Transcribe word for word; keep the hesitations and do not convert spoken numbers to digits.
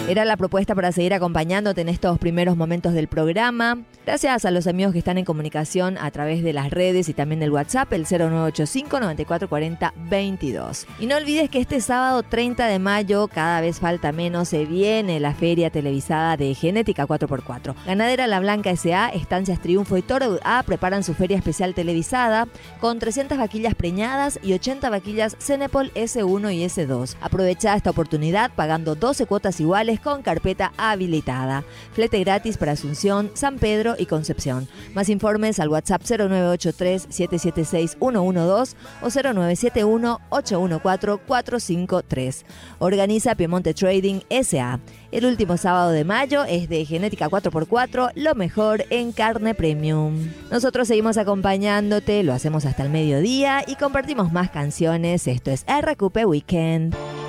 Era la propuesta para seguir acompañándote en estos primeros momentos del programa. Gracias a los amigos que están en comunicación a través de las redes y también del WhatsApp, el cero nueve ocho cinco, noventa y cuatro cuarenta, veintidós. Y no olvides que este sábado treinta de mayo, cada vez falta menos, se viene la feria televisada de Genética cuatro por cuatro. Ganadera La Blanca S A, Estancias Triunfo y Toro A preparan su feria especial televisada con trescientas vaquillas preñadas y ochenta vaquillas Cenepol S uno y S dos. Aprovecha esta oportunidad pagando doce cuotas iguales con carpeta habilitada. Flete gratis para Asunción, San Pedro y Concepción. Más informes al WhatsApp cero nueve ocho tres, siete siete seis, uno uno dos o cero nueve siete uno, ocho uno cuatro, cuatro cinco tres. Organiza Piemonte Trading S A. El último sábado de mayo es de Genética cuatro por cuatro, lo mejor en carne premium. Nosotros seguimos acompañándote, lo hacemos hasta el mediodía y compartimos más canciones. Esto es R Q P Weekend.